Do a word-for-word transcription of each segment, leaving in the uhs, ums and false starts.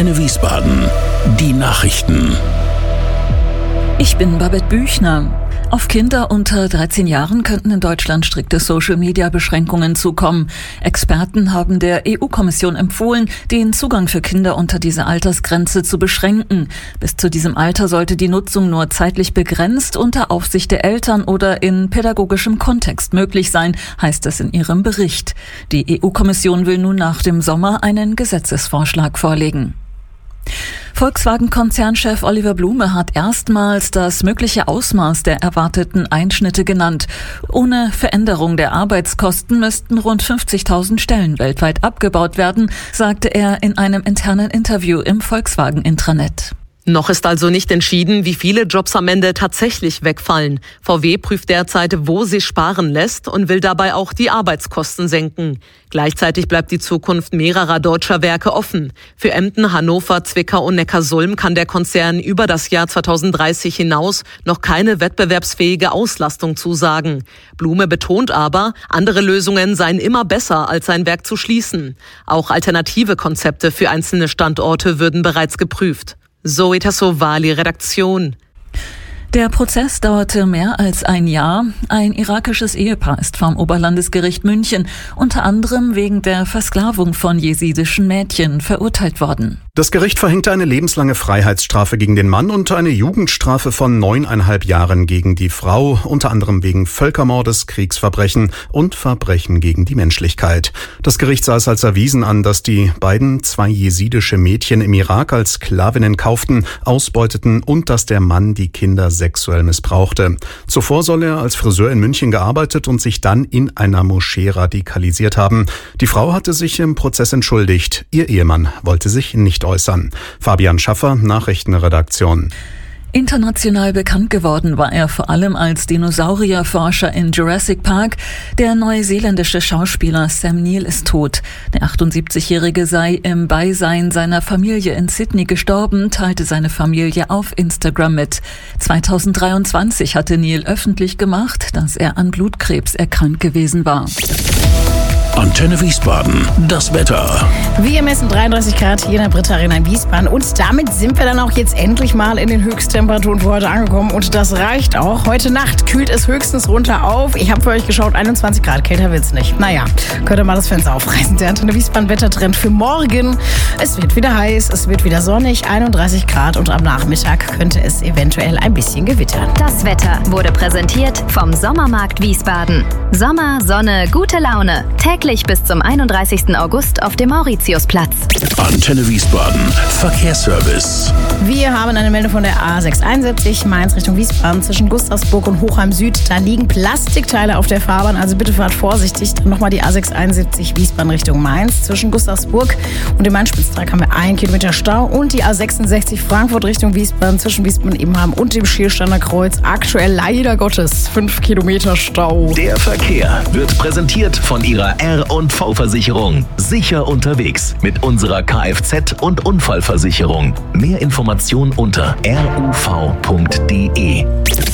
Antenne Wiesbaden. Die Nachrichten. Ich bin Babette Büchner. Auf Kinder unter dreizehn Jahren könnten in Deutschland strikte Social-Media-Beschränkungen zukommen. Experten haben der E U-Kommission empfohlen, den Zugang für Kinder unter dieser Altersgrenze zu beschränken. Bis zu diesem Alter sollte die Nutzung nur zeitlich begrenzt unter Aufsicht der Eltern oder in pädagogischem Kontext möglich sein, heißt es in ihrem Bericht. Die E U-Kommission will nun nach dem Sommer einen Gesetzesvorschlag vorlegen. Volkswagen-Konzernchef Oliver Blume hat erstmals das mögliche Ausmaß der erwarteten Einschnitte genannt. Ohne Veränderung der Arbeitskosten müssten rund fünfzigtausend Stellen weltweit abgebaut werden, sagte er in einem internen Interview im Volkswagen-Intranet. Noch ist also nicht entschieden, wie viele Jobs am Ende tatsächlich wegfallen. V W prüft derzeit, wo sie sparen lässt und will dabei auch die Arbeitskosten senken. Gleichzeitig bleibt die Zukunft mehrerer deutscher Werke offen. Für Emden, Hannover, Zwickau und Neckarsulm kann der Konzern über das Jahr zweitausenddreißig hinaus noch keine wettbewerbsfähige Auslastung zusagen. Blume betont aber, andere Lösungen seien immer besser, als sein Werk zu schließen. Auch alternative Konzepte für einzelne Standorte würden bereits geprüft. Zoe Tassovali, Redaktion. Der Prozess dauerte mehr als ein Jahr. Ein irakisches Ehepaar ist vom Oberlandesgericht München unter anderem wegen der Versklavung von jesidischen Mädchen verurteilt worden. Das Gericht verhängte eine lebenslange Freiheitsstrafe gegen den Mann und eine Jugendstrafe von neuneinhalb Jahren gegen die Frau, unter anderem wegen Völkermordes, Kriegsverbrechen und Verbrechen gegen die Menschlichkeit. Das Gericht sah es als erwiesen an, dass die beiden zwei jesidische Mädchen im Irak als Sklavinnen kauften, ausbeuteten und dass der Mann die Kinder sexuell missbrauchte. Zuvor soll er als Friseur in München gearbeitet und sich dann in einer Moschee radikalisiert haben. Die Frau hatte sich im Prozess entschuldigt. Ihr Ehemann wollte sich nicht äußern. Fabian Schaffer, Nachrichtenredaktion. International bekannt geworden war er vor allem als Dinosaurierforscher in Jurassic Park. Der neuseeländische Schauspieler Sam Neill ist tot. Der achtundsiebzigjährige sei im Beisein seiner Familie in Sydney gestorben, teilte seine Familie auf Instagram mit. zweitausenddreiundzwanzig hatte Neill öffentlich gemacht, dass er an Blutkrebs erkrankt gewesen war. Antenne Wiesbaden, das Wetter. Wir messen dreiunddreißig Grad hier in der Britta Arena in Wiesbaden und damit sind wir dann auch jetzt endlich mal in den Höchsttemperaturen für heute angekommen und das reicht auch. Heute Nacht kühlt es höchstens runter auf. Ich habe für euch geschaut, einundzwanzig Grad, kälter wird's nicht. Naja, könnt ihr mal das Fenster aufreißen. Der Antenne Wiesbaden Wettertrend für morgen. Es wird wieder heiß, es wird wieder sonnig, einunddreißig Grad und am Nachmittag könnte es eventuell ein bisschen gewittern. Das Wetter wurde präsentiert vom Sommermarkt Wiesbaden. Sommer, Sonne, gute Laune. Täglich bis zum einunddreißigsten August auf dem Mauritiusplatz. Antenne Wiesbaden, Verkehrsservice. Wir haben eine Meldung von der A sechshunderteinundsiebzig Mainz Richtung Wiesbaden zwischen Gustavsburg und Hochheim Süd. Da liegen Plastikteile auf der Fahrbahn, also bitte fahrt vorsichtig. Dann nochmal die A sechshunderteinundsiebzig Wiesbaden Richtung Mainz. Zwischen Gustavsburg und dem Main-Spitz-Dreieck haben wir einen Kilometer Stau. Und die A sechsundsechzig Frankfurt Richtung Wiesbaden zwischen Wiesbaden-Ebenheim und dem Schiersteiner Kreuz. Aktuell leider Gottes fünf Kilometer Stau. Der Verkehr wird präsentiert von ihrer R und V-Versicherung. Sicher unterwegs mit unserer Kfz- und Unfallversicherung. Mehr Informationen unter ruv punkt de.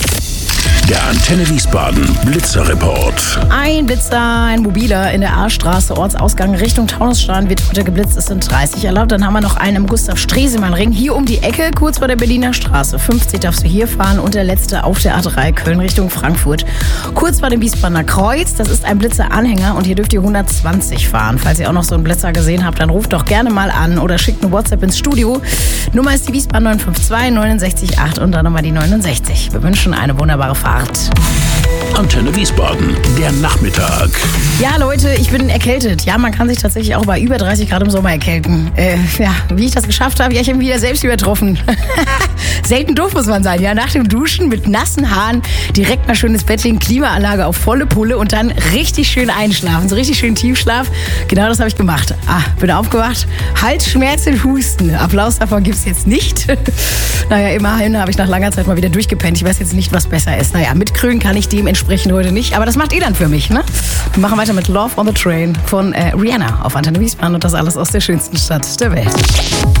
Der Antenne Wiesbaden Blitzerreport. Ein Blitzer, ein mobiler in der A-Straße, Ortsausgang Richtung Taunusstein wird heute geblitzt. Es sind dreißig erlaubt. Dann haben wir noch einen im Gustav-Stresemann-Ring hier um die Ecke, kurz vor der Berliner Straße. fünfzig darfst du hier fahren und der letzte auf der A drei Köln Richtung Frankfurt. Kurz vor dem Wiesbadener Kreuz, das ist ein Blitzer-Anhänger und hier dürft ihr hundertzwanzig fahren. Falls ihr auch noch so einen Blitzer gesehen habt, dann ruft doch gerne mal an oder schickt eine WhatsApp ins Studio. Nummer ist die Wiesbaden neun fünf zwei neun sechs acht und dann nochmal die neunundsechzig. Wir wünschen eine wunderbare Fahrt. Antenne Wiesbaden, der Nachmittag. Ja, Leute, ich bin erkältet. Ja, man kann sich tatsächlich auch bei über dreißig Grad im Sommer erkälten. Äh, ja, wie ich das geschafft habe, ja, ich habe mich wieder selbst übertroffen. Selten doof muss man sein, ja. Nach dem Duschen mit nassen Haaren direkt mal schönes Bett legen, Klimaanlage auf volle Pulle und dann richtig schön einschlafen. So richtig schön Tiefschlaf. Genau das habe ich gemacht. Ah, bin aufgewacht. Halsschmerzen, Husten. Applaus davon gibt's jetzt nicht. Naja, immerhin habe ich nach langer Zeit mal wieder durchgepennt. Ich weiß jetzt nicht, was besser ist. Naja, mit Krönen kann ich dementsprechend heute nicht. Aber das macht ihr dann für mich, ne? Wir machen weiter mit Love on the Train von äh, Rihanna auf Antenne Wiesbaden und das alles aus der schönsten Stadt der Welt.